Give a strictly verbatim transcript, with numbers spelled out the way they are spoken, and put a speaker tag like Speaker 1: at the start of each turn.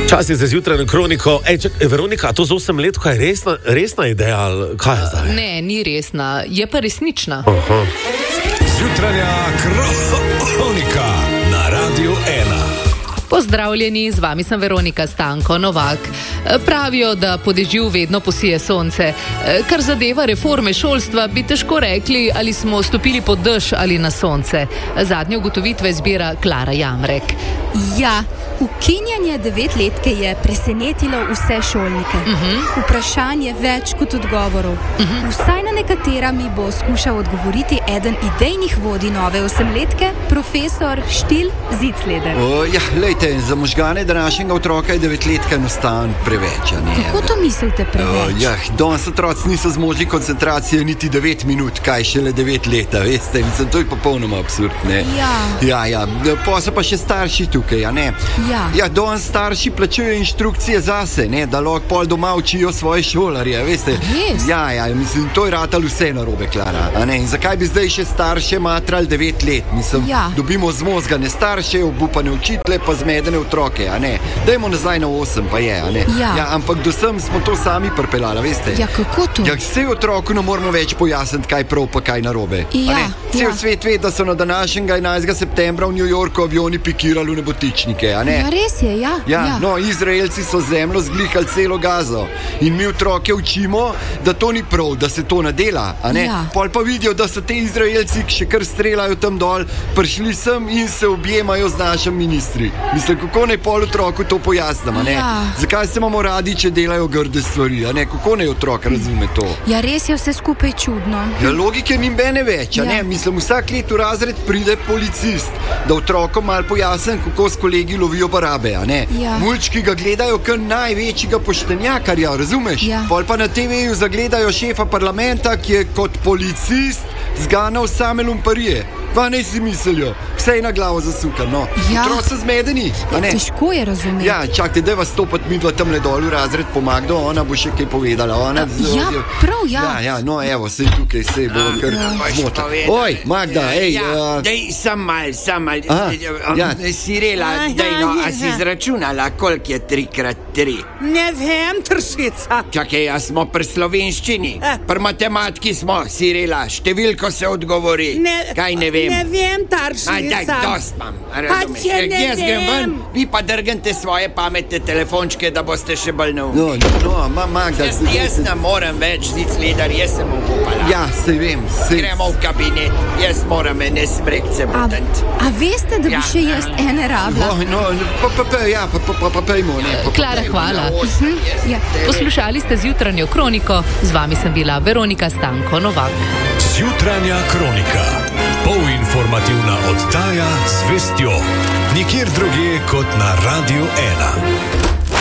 Speaker 1: Čas je za zjutraj na kroniko. Ej, čak, Veronika, to za osem let, kaj je resna, resna ideja, ali kaj je zdaj?
Speaker 2: Ne, ni resna, je pa resnična.
Speaker 1: Aha.
Speaker 3: Zjutranja kronika na Radiu ena.
Speaker 2: Pozdravljeni, z vami sem Veronika Stanko Novak. Pravijo, da po dežju vedno posije sonce. Kar zadeva reforme šolstva, bi težko rekli, ali smo stopili pod dež ali na sonce. Zadnje ugotovitve zbira Klara Jamrek.
Speaker 4: Ja, ukinjanje devetletke je presenetilo vse šolnike.
Speaker 2: Uh-huh.
Speaker 4: Vprašanje več kot odgovorov. Uh-huh. Vsaj na nekatera mi bo skušal odgovoriti eden idejnih vodij nove osemletke, profesor Štil Zicleder.
Speaker 5: O, ja, lejte, za možgane današnjega otroka je devetletka enostavno preveč, a ne?
Speaker 4: Kako to mislite preveč?
Speaker 5: O, ja, danes otroci niso zmožni koncentracije niti devet minut, kaj šele devet leta, veste, mislim, to je popolnoma absurd, ne?
Speaker 4: Ja.
Speaker 5: Ja, ja, pa so pa še starši tukaj, a ne?
Speaker 4: Ja.
Speaker 5: Ja, danes starši plačujejo inštrukcije zase, ne, da lahko pol doma učijo svoje šolarje, veste.
Speaker 4: Res?
Speaker 5: Ja, ja, mislim, to je ratalo vse narobe, Klara, a ne, in zakaj bi zdaj še starše matrali devet let, mislim,
Speaker 4: Ja.
Speaker 5: dobimo zmozgane starše, obupane učitele, pa zmedene otroke, a ne, dajmo nazaj na osem, pa je, a ne.
Speaker 4: Ja.
Speaker 5: Ja, ampak do sem smo to sami pripeljali, veste.
Speaker 4: Ja, kako to?
Speaker 5: Ja, vse otroku ne moramo več pojasniti, kaj prav pa kaj narobe.
Speaker 4: Ja,
Speaker 5: a ne? Cel
Speaker 4: ja.
Speaker 5: svet ve, da so na današnjega enajstega septembra v New Yorku avioni pikirali v nebotičnike, a ne?
Speaker 4: Ja, res je, ja.
Speaker 5: Ja, no, Izraelci so zemljo zglihali celo Gazo in mi otroke učimo, da to ni prav, da se to ne dela, a ne?
Speaker 4: Ja.
Speaker 5: Pol pa vidijo, da so te Izraelci, ki še kar strelajo tam dol, prišli sem in se objemajo z našim ministri. Mislim, kako naj pol otroku to pojasnim, a ne?
Speaker 4: Ja.
Speaker 5: Zakaj se imamo radi, če delajo grde stvari, a ne? Kako naj otrok razume to?
Speaker 4: Ja, res je vse skupaj čudno.
Speaker 5: Ja, logike ni bene več, a
Speaker 4: Ja.
Speaker 5: ne? Mislim, vsak let v razred pride policist, da otrokom malo pojasnim, kako s kolegi lovijo barabe, a ne?
Speaker 4: Ja.
Speaker 5: Mulčki ga gledajo kot največjega poštenjakarja, razumeš?
Speaker 4: Ja.
Speaker 5: Pol pa na te veju zagledajo šefa parlamenta, ki je kot policist zganal same lumparije. Pa ne si mislijo, vse je na glavo zasukano. No.
Speaker 4: Ja.
Speaker 5: Otroci so zmedeni, a ne?
Speaker 4: Težko je razumeti.
Speaker 5: Ja, čakajte, daj vas stopati midva tamle dol v razred po Magdo, ona bo še kaj povedala. Ona
Speaker 4: Ja, prav, ja.
Speaker 5: Ja, ja, no evo, sej tukaj, sej bo kar zmotla. Oj, Magda, ej.
Speaker 6: Ja,
Speaker 5: uh,
Speaker 6: daj, sam mal, sam mal.
Speaker 5: Aha, ja.
Speaker 6: Sirela, daj no, a si izračunala, koliko je tri krat tri?
Speaker 7: Ne vem, tršica.
Speaker 6: Čakaj, a smo pri slovenščini? Pri matematiki smo, Sirela, številko se odgovori.
Speaker 7: Ne,
Speaker 6: Kaj ne vem?
Speaker 7: Ne vem,
Speaker 6: Aj, daj,
Speaker 7: tršica.
Speaker 6: dost imam, razumeš?
Speaker 7: če ne
Speaker 6: Jaz grem ven,
Speaker 7: vem.
Speaker 6: vi pa drgnete svoje pametne telefončke, da boste še bolj neumni.
Speaker 5: No, no, ma, Magda.
Speaker 6: Jaz, jaz ne morem več, Zicleder, jaz sem obupala.
Speaker 5: Ja, sej vem, sej.
Speaker 6: Gremo v kabinet, jaz moram ene smrekce
Speaker 4: A,
Speaker 6: butant.
Speaker 4: a veste, da bi
Speaker 6: Ja.
Speaker 4: še jaz ene rabila?
Speaker 5: Oh, no, pa, pa, pa, ja, pa, pa, pa, pa pejmo, ne. Pa, pa,
Speaker 2: Klara, hvala.
Speaker 4: Ja.
Speaker 2: Poslušali ste zjutranjo kroniko, z vami sem bila Veronika Stanko Novak.
Speaker 3: Zjutranja kronika. Polinformativna oddaja z vestjo. Nikjer drugje kot na Radiu ena.